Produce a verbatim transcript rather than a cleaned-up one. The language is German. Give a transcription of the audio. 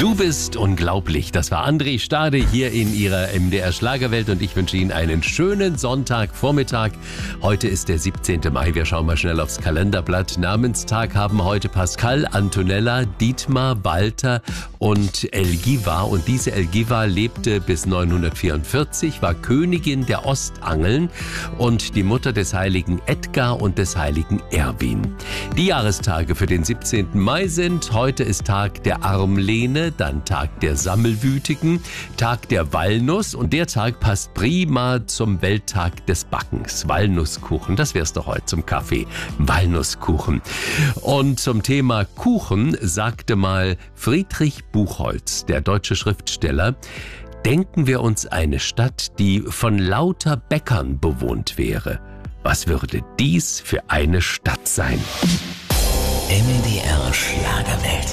Du bist unglaublich. Das war André Stade hier in ihrer M D R Schlagerwelt und ich wünsche Ihnen einen schönen Sonntagvormittag. Heute ist der siebzehnte Mai. Wir schauen mal schnell aufs Kalenderblatt. Namenstag haben heute Pascal, Antonella, Dietmar, Walter und Elgiva. Und diese Elgiva lebte bis neunhundertvierundvierzig, war Königin der Ostangeln und die Mutter des heiligen Edgar und des heiligen Erwin. Die Jahrestage für den siebzehnten Mai sind: heute ist Tag der Armlehne, dann Tag der Sammelwütigen, Tag der Walnuss und der Tag passt prima zum Welttag des Backens. Walnusskuchen, das wär's doch heute zum Kaffee. Walnusskuchen. Und zum Thema Kuchen sagte mal Friedrich Buchholz, der deutsche Schriftsteller: denken wir uns eine Stadt, die von lauter Bäckern bewohnt wäre. Was würde dies für eine Stadt sein? M D R Schlagerwelt.